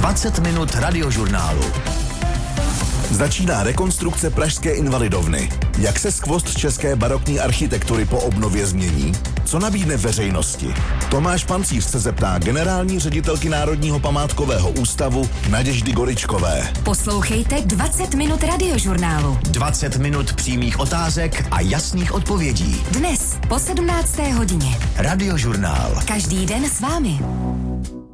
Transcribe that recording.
20 minut radiožurnálu. Začíná rekonstrukce pražské Invalidovny. Jak se skvost české barokní architektury po obnově změní? Co nabídne veřejnosti? Tomáš Pancíř se zeptá generální ředitelky Národního památkového ústavu Naděždy Goričkové. Poslouchejte 20 minut radiožurnálu. 20 minut přímých otázek a jasných odpovědí. Dnes po 17. hodině. Radiožurnál. Každý den s vámi.